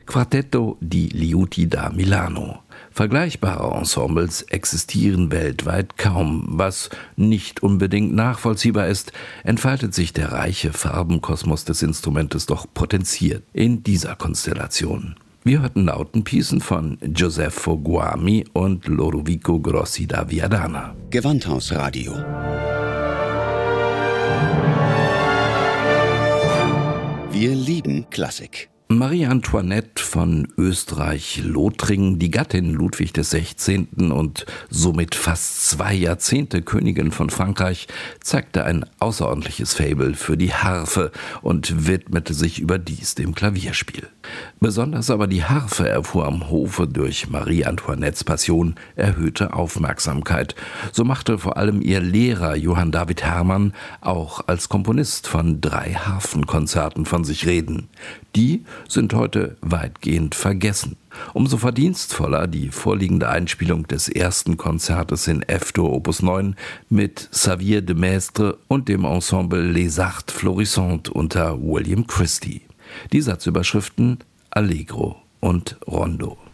Quartetto di Liuti da Milano. Vergleichbare Ensembles existieren weltweit kaum. Was nicht unbedingt nachvollziehbar ist, entfaltet sich der reiche Farbenkosmos des Instrumentes doch potenziert in dieser Konstellation. Wir hörten Lautenpiecen von Giuseppe Guami und Lodovico Grossi da Viadana. Gewandhausradio. Wir lieben Klassik. Marie Antoinette von Österreich-Lothringen, die Gattin Ludwig XVI. Und somit fast 2 Jahrzehnte Königin von Frankreich, zeigte ein außerordentliches Faible für die Harfe und widmete sich überdies dem Klavierspiel. Besonders aber die Harfe erfuhr am Hofe durch Marie Antoinettes Passion erhöhte Aufmerksamkeit. So machte vor allem ihr Lehrer Johann David Hermann auch als Komponist von 3 Harfenkonzerten von sich reden. Die sind heute weitgehend vergessen. Umso verdienstvoller die vorliegende Einspielung des ersten Konzertes in F-Dur Opus 9 mit Xavier de Maistre und dem Ensemble Les Arts Florissantes unter William Christie. Die Satzüberschriften Allegro und Rondo.